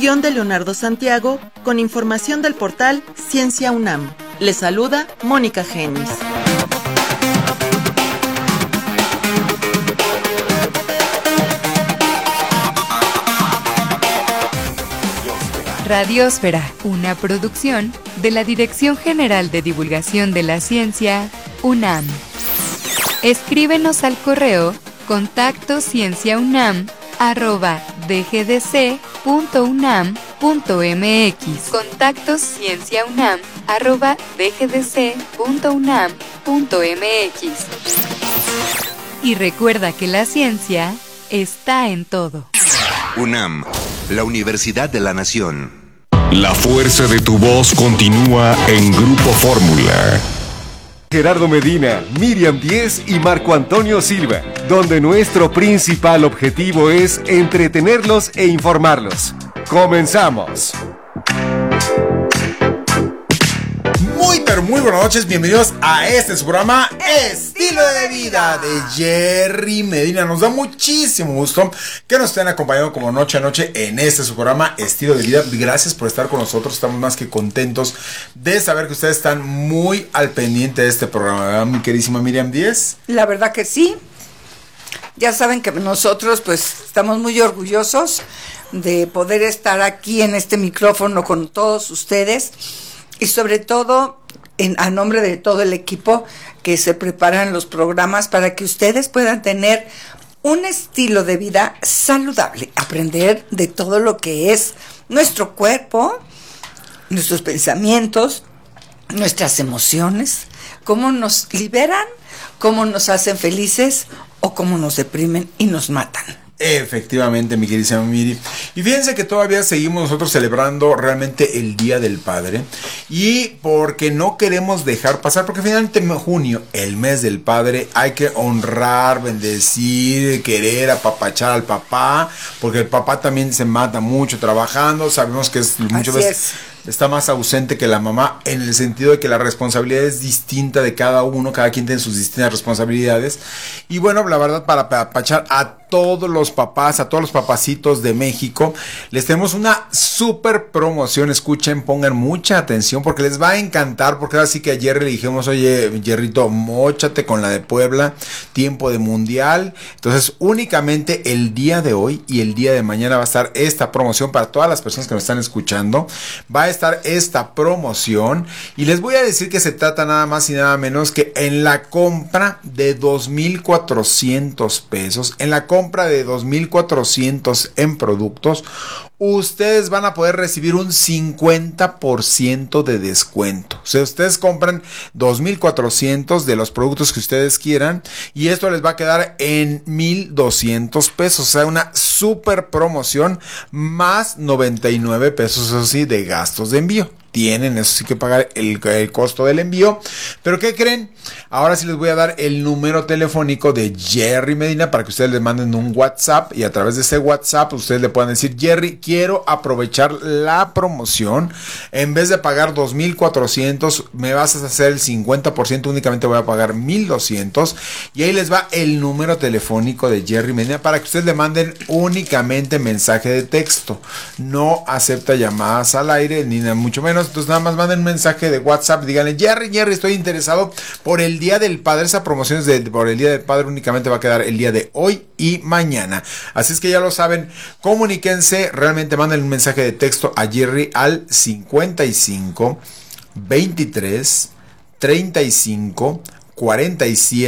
guión de Leonardo Santiago, con información del portal Ciencia UNAM. Les saluda Mónica Genis. Radiosfera, una producción de la Dirección General de Divulgación de la Ciencia, UNAM. Escríbenos al correo contactoscienciaunam@dgdc.unam.mx. contactoscienciaunam@dgdc.unam.mx. Y recuerda que la ciencia está en todo. UNAM, la Universidad de la Nación. La fuerza de tu voz continúa en Grupo Fórmula. Gerardo Medina, Miriam Díez y Marco Antonio Silva, donde nuestro principal objetivo es entretenerlos e informarlos. ¡Comenzamos! Muy buenas noches, bienvenidos a este su programa Estilo de Vida de Jerry Medina. Nos da muchísimo gusto que nos estén acompañando como noche a noche en este su programa Estilo de Vida. Gracias por estar con nosotros, estamos más que contentos de saber que ustedes están muy al pendiente de este programa, ¿verdad, mi queridísima Miriam Díez? La verdad que sí. Ya saben que nosotros pues estamos muy orgullosos de poder estar aquí en este micrófono con todos ustedes y sobre todo a nombre de todo el equipo que se preparan los programas para que ustedes puedan tener un estilo de vida saludable, aprender de todo lo que es nuestro cuerpo, nuestros pensamientos, nuestras emociones, cómo nos liberan, cómo nos hacen felices o cómo nos deprimen y nos matan. Efectivamente, mi queridísima Miri. Y fíjense que todavía seguimos nosotros celebrando realmente el Día del Padre. Y porque no queremos dejar pasar, porque finalmente en junio, el mes del padre, hay que honrar, bendecir, querer, apapachar al papá. Porque el papá también se mata mucho trabajando. Sabemos que muchas veces está más ausente que la mamá, en el sentido de que la responsabilidad es distinta de cada uno, cada quien tiene sus distintas responsabilidades. Y bueno, la verdad, para apapachar a todos los papás, a todos los papacitos de México, les tenemos una súper promoción. Escuchen, pongan mucha atención porque les va a encantar, porque ahora sí que ayer le dijimos, oye, Jerrito, móchate con la de Puebla, tiempo de mundial. Entonces, únicamente el día de hoy y el día de mañana va a estar esta promoción para todas las personas que nos están escuchando. Va a estar esta promoción y les voy a decir que se trata nada más y nada menos que en la compra de 2,400 pesos, en la compra de 2,400 en productos, ustedes van a poder recibir un 50% de descuento. O sea, ustedes compran 2,400 de los productos que ustedes quieran y esto les va a quedar en 1,200 pesos. O sea, una super promoción más 99 pesos, eso sí, de gastos de envío. Tienen, eso sí, que pagar el costo del envío. Pero ¿qué creen? Ahora sí les voy a dar el número telefónico de Jerry Medina para que ustedes les manden un WhatsApp y a través de ese WhatsApp ustedes le puedan decir: Jerry, quiero aprovechar la promoción. En vez de pagar 2,400, me vas a hacer el 50%, únicamente voy a pagar 1,200. Y ahí les va el número telefónico de Jerry Medina para que ustedes le manden únicamente mensaje de texto. No acepta llamadas al aire, ni mucho menos. Entonces nada más manden un mensaje de WhatsApp, díganle: Jerry, estoy interesado por el Día del Padre. Esa promoción es por el Día del Padre, únicamente va a quedar el día de hoy y mañana. Así es que ya lo saben, comuníquense, realmente manden un mensaje de texto a Jerry al 55 23 35 47